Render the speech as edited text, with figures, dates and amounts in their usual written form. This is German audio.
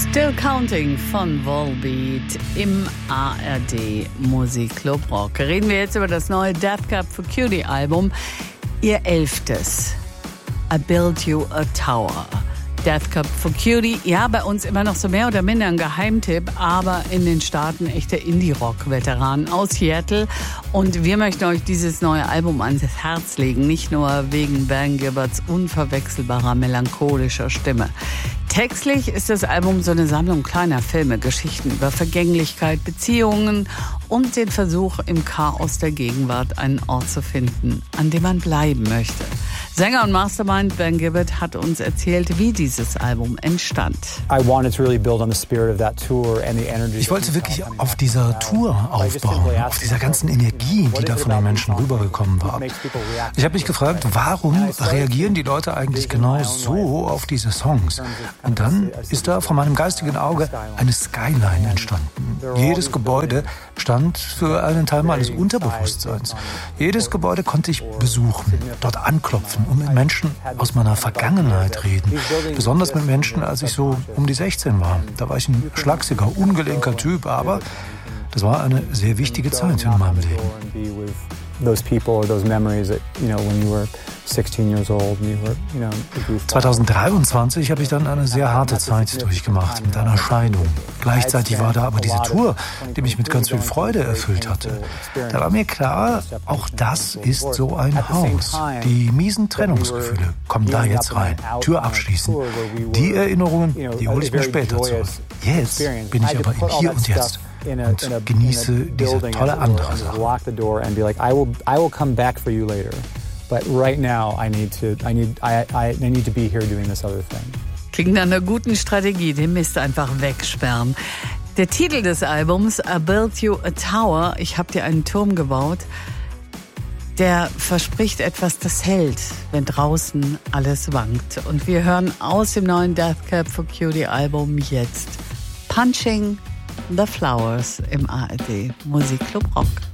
Still Counting von Volbeat im ARD Musikclub Rock. Reden wir jetzt über das neue Death Cab for Cutie Album, ihr 11. I Built You a Tower. Death Cab for Cutie, ja, bei uns immer noch so mehr oder minder ein Geheimtipp, aber in den Staaten echte Indie-Rock-Veteranen aus Seattle. Und wir möchten euch dieses neue Album ans Herz legen, nicht nur wegen Van Gibberts unverwechselbarer, melancholischer Stimme. Textlich ist das Album so eine Sammlung kleiner Filme, Geschichten über Vergänglichkeit, Beziehungen und den Versuch, im Chaos der Gegenwart einen Ort zu finden, an dem man bleiben möchte. Sänger und Mastermind Van Gibbert hat uns erzählt, wie dieses Album entstand. Ich wollte wirklich auf dieser Tour aufbauen, auf dieser ganzen Energie, die da von den Menschen rübergekommen war. Ich habe mich gefragt, warum reagieren die Leute eigentlich genau so auf diese Songs? Und dann ist da vor meinem geistigen Auge eine Skyline entstanden. Jedes Gebäude stand für einen Teil meines Unterbewusstseins. Jedes Gebäude konnte ich besuchen, dort anklopfen und mit Menschen aus meiner Vergangenheit reden. Besonders mit Menschen, als ich so um die 16 war. Da war ich ein schlagsiger, ungelenker Typ, aber das war eine sehr wichtige Zeit in meinem Leben. Those people or those memories that, when you were 16 years old and you were, 2023 habe ich dann eine sehr harte Zeit durchgemacht mit einer Scheidung. Gleichzeitig war da aber diese Tour, die mich mit ganz viel Freude erfüllt hatte. Da war mir klar, auch das ist so ein Haus. Die miesen Trennungsgefühle kommen da jetzt rein. Tür abschließen. Die Erinnerungen, die hole ich mir später zurück. Jetzt bin ich aber im Hier und Jetzt. Und genieße diese tolle andere Sache. I will come back for you later. But right now I need to be here doing this other thing. Klingt nach einer guten Strategie, den Mist einfach wegsperren. Der Titel des Albums, I Built You a Tower, ich habe dir einen Turm gebaut, der verspricht etwas, das hält, wenn draußen alles wankt. Und wir hören aus dem neuen Death Cab for Cutie Album jetzt Punching the Flowers im ARD Musikclub Rock.